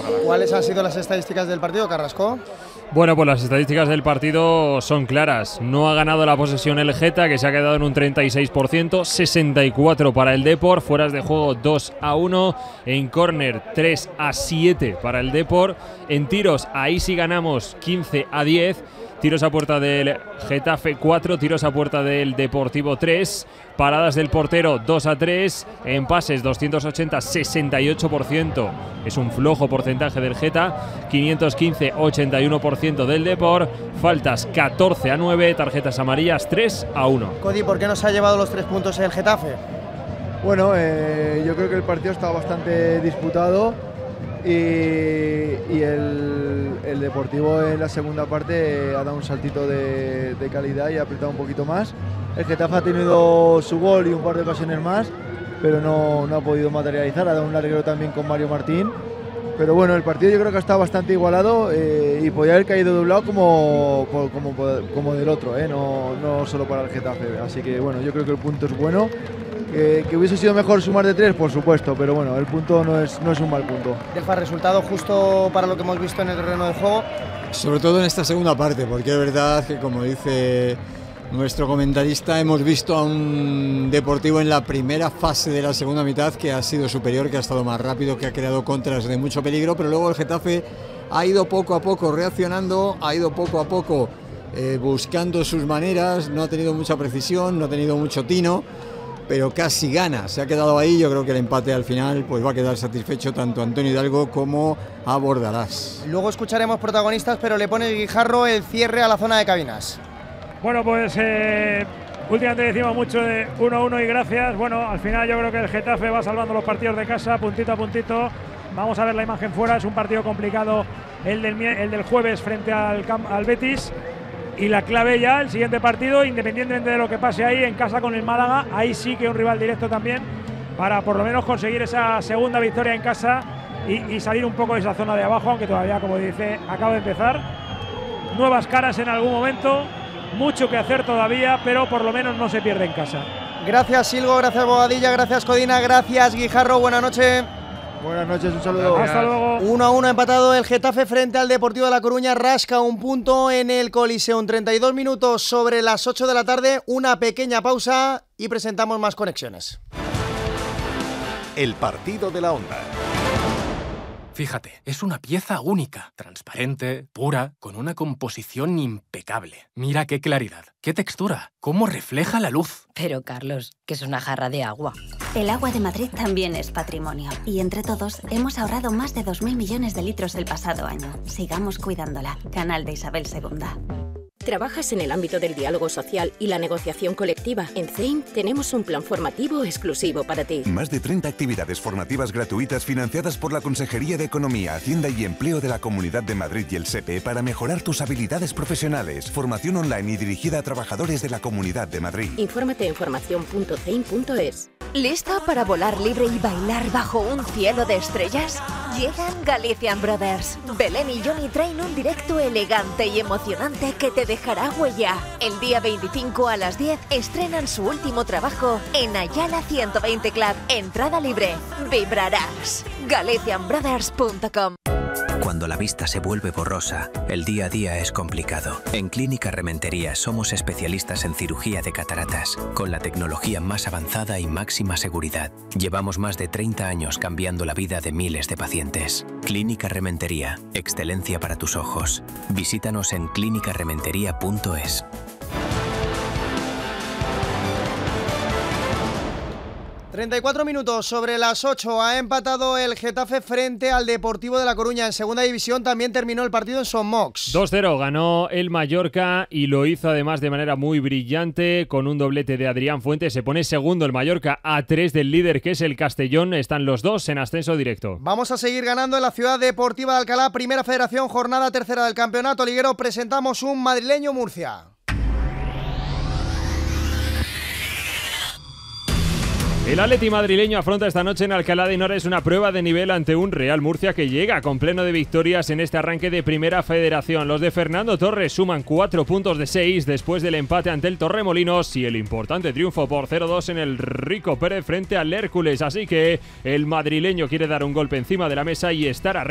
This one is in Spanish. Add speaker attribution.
Speaker 1: para la...
Speaker 2: ¿Cuáles han sido las estadísticas del partido, Carrasco?
Speaker 1: Bueno, pues las estadísticas del partido son claras. No ha ganado la posesión el Geta, que se ha quedado en un 36%, 64 para el Depor, fueras de juego 2-1, en córner 3-7 para el Depor, en tiros ahí sí ganamos 15-10, tiros a puerta del Getafe 4, tiros a puerta del Deportivo 3, paradas del portero 2-3, en pases 280, 68%, es un flojo porcentaje del Geta, 515, 81% del Depor, faltas 14-9, tarjetas amarillas 3-1.
Speaker 2: Cody, ¿por qué no se ha llevado los 3 puntos el Getafe?
Speaker 3: Bueno, yo creo que el partido está bastante disputado y el Deportivo en la segunda parte ha dado un saltito de calidad y ha apretado un poquito más. El Getafe ha tenido su gol y un par de ocasiones más, pero no ha podido materializar. Ha dado un larguero también con Mario Martín. Pero bueno, el partido yo creo que está bastante igualado y podría haber caído de un lado como del otro, no solo para el Getafe. Así que bueno, yo creo que el punto es bueno. Que hubiese sido mejor sumar de 3, por supuesto, pero bueno, el punto no es un mal punto.
Speaker 2: Deja resultado justo para lo que hemos visto en el terreno de juego.
Speaker 4: Sobre todo en esta segunda parte, porque es verdad que, como dice nuestro comentarista, hemos visto a un Deportivo en la primera fase de la segunda mitad que ha sido superior, que ha estado más rápido, que ha creado contras de mucho peligro, pero luego el Getafe ha ido poco a poco reaccionando, ha ido poco a poco buscando sus maneras, no ha tenido mucha precisión, no ha tenido mucho tino, pero casi gana, se ha quedado ahí. Yo creo que el empate al final pues va a quedar satisfecho tanto Antonio Hidalgo como a Bordalás.
Speaker 2: Luego escucharemos protagonistas, pero le pone Guijarro el cierre a la zona de cabinas.
Speaker 5: Bueno, pues últimamente decimos mucho de 1-1 y gracias. Bueno, al final yo creo que el Getafe va salvando los partidos de casa, puntito a puntito. Vamos a ver la imagen fuera, es un partido complicado el del jueves frente al Betis. Y la clave ya, el siguiente partido, independientemente de lo que pase ahí, en casa con el Málaga, ahí sí que un rival directo también, para por lo menos conseguir esa segunda victoria en casa y salir un poco de esa zona de abajo, aunque todavía, como dice, acaba de empezar. Nuevas caras en algún momento, mucho que hacer todavía, pero por lo menos no se pierde en casa.
Speaker 2: Gracias Silgo, gracias Bogadilla, gracias Codina, gracias Guijarro, buenas noches.
Speaker 3: Buenas noches, un saludo.
Speaker 5: Hasta luego.
Speaker 2: 1-1 empatado el Getafe frente al Deportivo de La Coruña, rasca un punto en el Coliseum. 32 minutos sobre las 8 de la tarde, una pequeña pausa y presentamos más conexiones.
Speaker 6: El partido de la Onda.
Speaker 7: Fíjate, es una pieza única, transparente, pura, con una composición impecable. Mira qué claridad, qué textura, cómo refleja la luz.
Speaker 8: Pero, Carlos, que es una jarra de agua.
Speaker 9: El agua de Madrid también es patrimonio. Y entre todos hemos ahorrado más de 2.000 millones de litros el pasado año. Sigamos cuidándola. Canal de Isabel II.
Speaker 10: ¿Trabajas en el ámbito del diálogo social y la negociación colectiva? En CEIM tenemos un plan formativo exclusivo para ti.
Speaker 6: Más de 30 actividades formativas gratuitas financiadas por la Consejería de Economía, Hacienda y Empleo de la Comunidad de Madrid y el SEPE para mejorar tus habilidades profesionales. Formación online y dirigida a trabajadores de la Comunidad de Madrid.
Speaker 10: Infórmate en formación.ceim.es.
Speaker 8: ¿Listo para volar libre y bailar bajo un cielo de estrellas? Llegan Galician Brothers. Belén y Johnny traen un directo elegante y emocionante que te dejará huella. El día 25 a las 10 estrenan su último trabajo en Ayala 120 Club. Entrada libre. Vibrarás. GalicianBrothers.com.
Speaker 11: Cuando la vista se vuelve borrosa, el día a día es complicado. En Clínica Rementería somos especialistas en cirugía de cataratas, con la tecnología más avanzada y máxima seguridad. Llevamos más de 30 años cambiando la vida de miles de pacientes. Clínica Rementería, excelencia para tus ojos. Visítanos en clinicarementería.es.
Speaker 2: 34 minutos sobre las 8, ha empatado el Getafe frente al Deportivo de La Coruña. En segunda división también terminó el partido en Son Mox.
Speaker 1: 2-0 ganó el Mallorca y lo hizo además de manera muy brillante con un doblete de Adrián Fuentes. Se pone segundo el Mallorca a 3 del líder que es el Castellón. Están los dos en ascenso directo.
Speaker 2: Vamos a seguir ganando en la Ciudad Deportiva de Alcalá, Primera Federación, jornada tercera del Campeonato Liguero. Presentamos un madrileño Murcia.
Speaker 1: El Atleti madrileño afronta esta noche en Alcalá de Henares una prueba de nivel ante un Real Murcia que llega con pleno de victorias en este arranque de Primera Federación. Los de Fernando Torres suman 4 puntos de 6 después del empate ante el Torremolinos y el importante triunfo por 0-2 en el Rico Pérez frente al Hércules. Así que el madrileño quiere dar un golpe encima de la mesa y estar arriba.